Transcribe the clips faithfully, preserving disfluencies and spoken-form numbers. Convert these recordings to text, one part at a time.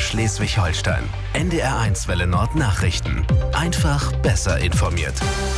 Schleswig-Holstein. N D R eins Welle Nord Nachrichten. Einfach besser informiert.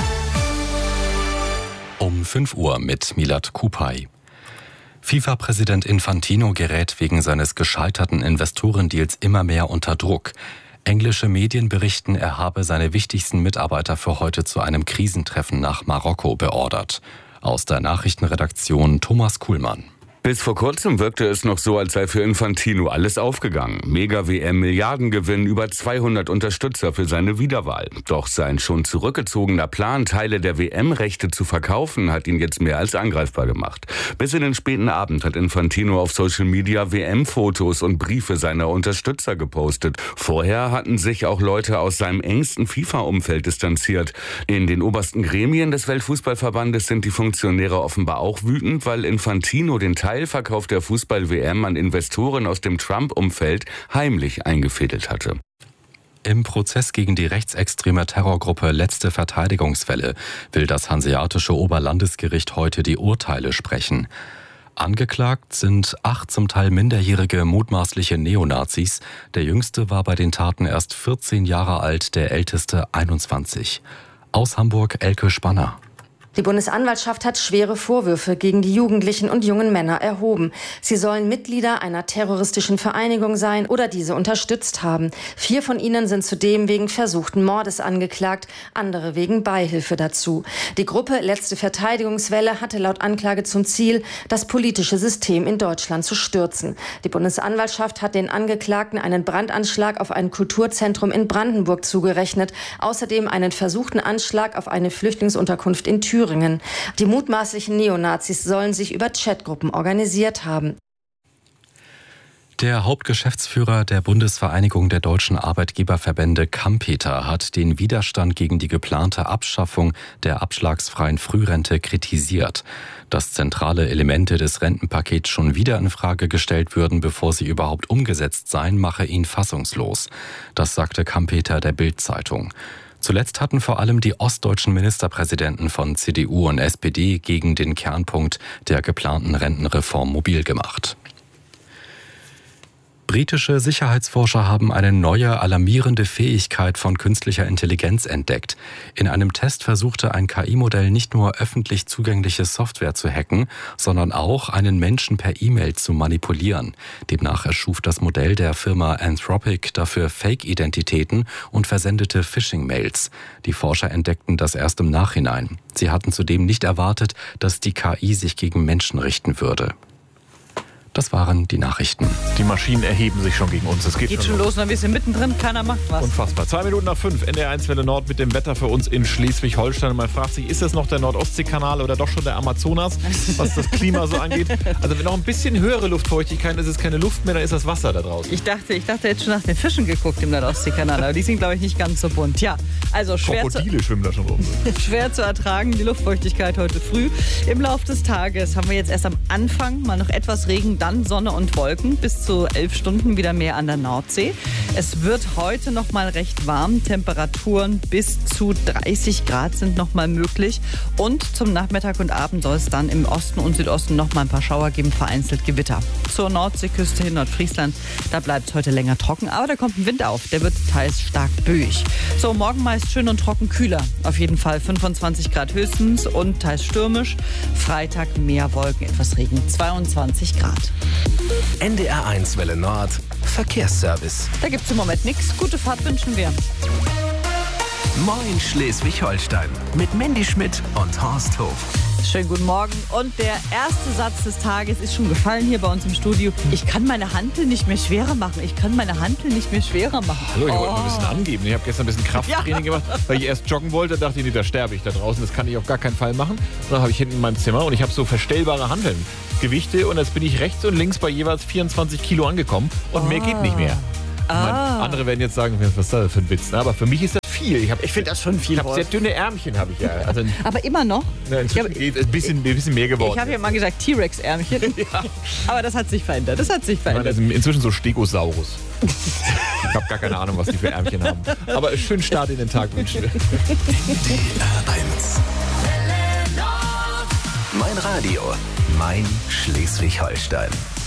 Um fünf Uhr mit Milad Kupay. FIFA-Präsident Infantino gerät wegen seines gescheiterten Investorendeals immer mehr unter Druck. Englische Medien berichten, er habe seine wichtigsten Mitarbeiter für heute zu einem Krisentreffen nach Marokko beordert. Aus der Nachrichtenredaktion Thomas Kuhlmann. Bis vor kurzem wirkte es noch so, als sei für Infantino alles aufgegangen. Mega-W M-Milliardengewinn, über zweihundert Unterstützer für seine Wiederwahl. Doch sein schon zurückgezogener Plan, Teile der W M-Rechte zu verkaufen, hat ihn jetzt mehr als angreifbar gemacht. Bis in den späten Abend hat Infantino auf Social Media W M-Fotos und Briefe seiner Unterstützer gepostet. Vorher hatten sich auch Leute aus seinem engsten FIFA-Umfeld distanziert. In den obersten Gremien des Weltfußballverbandes sind die Funktionäre offenbar auch wütend, weil Infantino den Teilverkauf der Fußball-W M an Investoren aus dem Trump-Umfeld heimlich eingefädelt hatte. Im Prozess gegen die rechtsextreme Terrorgruppe Letzte Verteidigungswelle will das Hanseatische Oberlandesgericht heute die Urteile sprechen. Angeklagt sind acht zum Teil minderjährige mutmaßliche Neonazis. Der jüngste war bei den Taten erst vierzehn Jahre alt, der älteste einundzwanzig. Aus Hamburg Elke Spanner. Die Bundesanwaltschaft hat schwere Vorwürfe gegen die Jugendlichen und jungen Männer erhoben. Sie sollen Mitglieder einer terroristischen Vereinigung sein oder diese unterstützt haben. Vier von ihnen sind zudem wegen versuchten Mordes angeklagt, andere wegen Beihilfe dazu. Die Gruppe Letzte Verteidigungswelle hatte laut Anklage zum Ziel, das politische System in Deutschland zu stürzen. Die Bundesanwaltschaft hat den Angeklagten einen Brandanschlag auf ein Kulturzentrum in Brandenburg zugerechnet, außerdem einen versuchten Anschlag auf eine Flüchtlingsunterkunft in Thüringen. Die mutmaßlichen Neonazis sollen sich über Chatgruppen organisiert haben. Der Hauptgeschäftsführer der Bundesvereinigung der deutschen Arbeitgeberverbände Kampeter hat den Widerstand gegen die geplante Abschaffung der abschlagsfreien Frührente kritisiert. Dass zentrale Elemente des Rentenpakets schon wieder in Frage gestellt würden, bevor sie überhaupt umgesetzt seien, mache ihn fassungslos. Das sagte Kampeter der Bild-Zeitung. Zuletzt hatten vor allem die ostdeutschen Ministerpräsidenten von C D U und S P D gegen den Kernpunkt der geplanten Rentenreform mobil gemacht. Britische Sicherheitsforscher haben eine neue, alarmierende Fähigkeit von künstlicher Intelligenz entdeckt. In einem Test versuchte ein K I-Modell nicht nur öffentlich zugängliche Software zu hacken, sondern auch einen Menschen per E-Mail zu manipulieren. Demnach erschuf das Modell der Firma Anthropic dafür Fake-Identitäten und versendete Phishing-Mails. Die Forscher entdeckten das erst im Nachhinein. Sie hatten zudem nicht erwartet, dass die K I sich gegen Menschen richten würde. Das waren die Nachrichten. Die Maschinen erheben sich schon gegen uns. Es geht, geht schon schon los, dann wir sind mittendrin, keiner macht was. Unfassbar. Zwei Minuten nach fünf, N D R eins Welle Nord mit dem Wetter für uns in Schleswig-Holstein. Und man fragt sich, ist das noch der Nordostseekanal oder doch schon der Amazonas, was das Klima so angeht? Also wenn noch ein bisschen höhere Luftfeuchtigkeit ist, ist es keine Luft mehr, dann ist das Wasser da draußen. Ich dachte, ich dachte jetzt schon nach den Fischen geguckt im Nordostseekanal, aber die sind, glaube ich, nicht ganz so bunt. Ja, also schwer Krokodile zu, schwimmen da schon rum. schwer zu ertragen, die Luftfeuchtigkeit heute früh. Im Laufe des Tages haben wir jetzt erst am Anfang mal noch etwas Regen, dann Sonne und Wolken, bis zu elf Stunden wieder mehr an der Nordsee. Es wird heute noch mal recht warm. Temperaturen bis zu dreißig Grad sind noch mal möglich. Und zum Nachmittag und Abend soll es dann im Osten und Südosten noch mal ein paar Schauer geben, vereinzelt Gewitter. Zur Nordseeküste hin, Nordfriesland, da bleibt es heute länger trocken. Aber da kommt ein Wind auf, der wird teils stark böig. So, morgen meist schön und trocken, kühler. Auf jeden Fall fünfundzwanzig Grad höchstens und teils stürmisch. Freitag mehr Wolken, etwas Regen, zweiundzwanzig Grad. N D R eins Welle Nord Verkehrsservice. Da gibt es im Moment nichts. Gute Fahrt wünschen wir. Moin Schleswig-Holstein mit Mandy Schmidt und Horst Hof. Schönen guten Morgen. Und der erste Satz des Tages ist schon gefallen hier bei uns im Studio. Ich kann meine Hantel nicht mehr schwerer machen. Ich kann meine Hantel nicht mehr schwerer machen. Hallo, ich oh. wollte mal ein bisschen angeben. Ich habe gestern ein bisschen Krafttraining ja. gemacht, weil ich erst joggen wollte. Da dachte ich, nee, da sterbe ich da draußen. Das kann ich auf gar keinen Fall machen. Und dann habe ich hinten in meinem Zimmer und ich habe so verstellbare Hanteln, Gewichte. Und jetzt bin ich rechts und links bei jeweils vierundzwanzig Kilo angekommen. Und oh. mehr geht nicht mehr. Ah. Meine, andere werden jetzt sagen, was ist das für ein Witz? Aber für mich ist das viel. Ich, ich finde das schon viel. Ich habe sehr dünne Ärmchen, habe ich ja. Also, aber immer noch? Ja, inzwischen geht es ein bisschen, ein bisschen mehr geworden. Ich habe ja mal gesagt T-Rex-Ärmchen. Ja. Aber das hat sich verändert. Das hat sich verändert. Ich meine, das ist inzwischen so Stegosaurus. Ich habe gar keine Ahnung, was die für Ärmchen haben. Aber schönen Start in den Tag wünschen wir. D R eins. Mein Radio, mein Schleswig-Holstein.